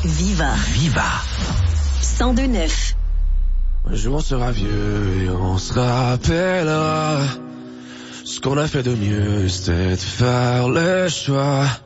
Viva. Viva. 102.9. Un jour on sera vieux et on se rappellera. Ce qu'on a fait de mieux, c'était de faire le choix